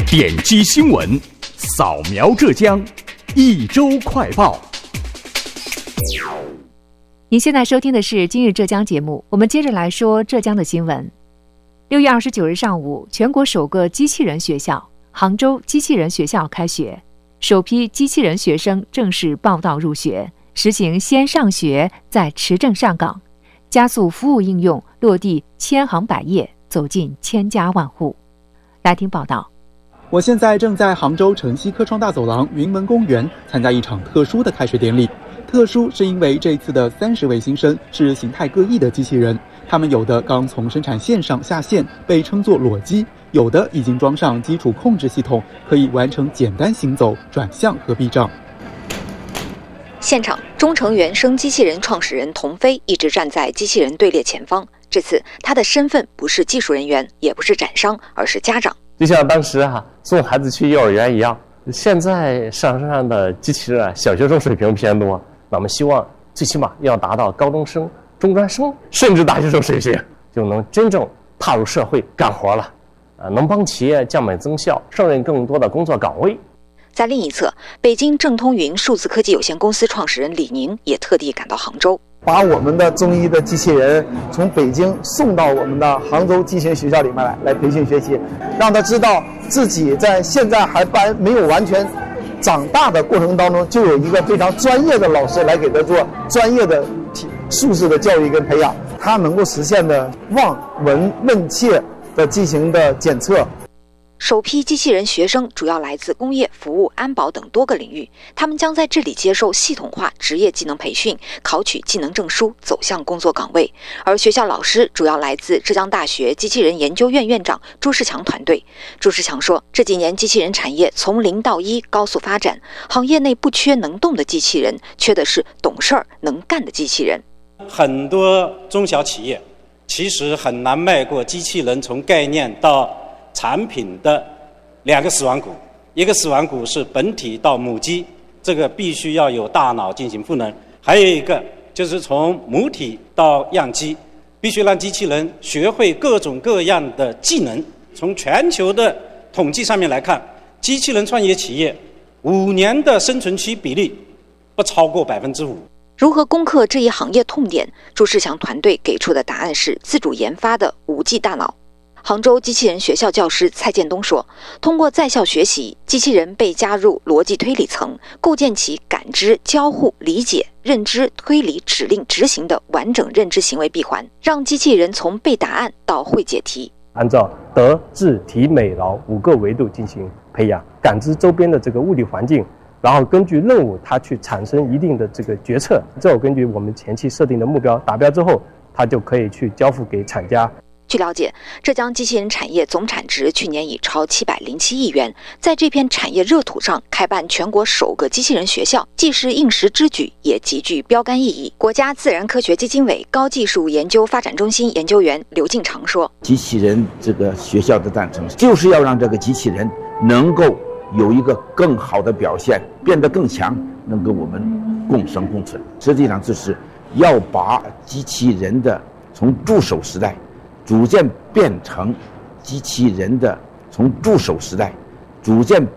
点击新闻，扫描浙江，一周快报。 您现在收听的是今日浙江节目，我们接着来说浙江的新闻。6月29日上午，全国首个机器人学校杭州机器人学校开学，首批机器人学生正式报到入学，实行先上学再持证上岗，加速服务应用落地千行百业，走进千家万户。来听报道。 我现在正在杭州城西科创大走廊云门公园参加一场特殊的开学典礼。特殊是因为这次的30位新生是形态各异的机器人，他们有的刚从生产线上下线，被称作裸机，有的已经装上基础控制系统，可以完成简单行走、转向和避障。 现场，中成原生机器人创始人童飞一直站在机器人队列前方。这次他的身份不是技术人员，也不是展商，而是家长。 就像当时送孩子去幼儿园一样，现在市场上的机器人小学生水平偏多，那我们希望最起码要达到高中生、中专生甚至大学生水平，就能真正踏入社会干活了，能帮企业降本增效，胜任更多的工作岗位。 在另一侧，北京正通云数字科技有限公司创始人李宁也特地赶到杭州， 把我们的中医的机器人从北京送到我们的杭州机器人学校里面来培训学习，让他知道自己在现在还没有完全长大的过程当中，就有一个非常专业的老师来给他做专业的素质的教育跟培养，他能够实现的望闻问切的进行的检测。 首批机器人学生主要来自工业、服务、安保等多个领域，他们将在这里接受系统化职业技能培训，考取技能证书，走向工作岗位。而学校老师主要来自浙江大学机器人研究院院长朱世强团队。朱世强说，这几年机器人产业从0到1高速发展，行业内不缺能动的机器人，缺的是懂事儿、能干的机器人。 很多中小企业其实很难迈过机器人从概念到产品的2个死亡谷，一个死亡谷是本体到母机，这个必须要有大脑进行赋能；还有一个就是从母体到样机，必须让机器人学会各种各样的技能。从全球的统计上面来看，机器人创业企业5年的生存期比例不超过5%。 如何攻克这一行业痛点？朱世强团队给出的答案是自主研发的5G 大脑。杭州机器人学校教师蔡建东说，通过在校学习，机器人被加入逻辑推理层，构建起感知、交互、理解、认知、推理、指令、执行的完整认知行为闭环，让机器人从背答案到会解题。 按照德、智、体、美、劳5个维度进行培养，感知周边的这个物理环境，然后根据任务它去产生一定的这个决策，之后根据我们前期设定的目标达标之后，它就可以去交付给厂家。 据了解，浙江机器人产业总产值去年已超707亿元。在这片产业热土上开办全国首个机器人学校，既是应时之举，也极具标杆意义。国家自然科学基金委高技术研究发展中心研究员刘进长说：“ 机器人这个学校的诞生，就是要让这个机器人能够有一个更好的表现，变得更强，能跟我们共生共存。实际上，就是要把机器人的从助手时代逐渐变成机器人的从助手时代逐渐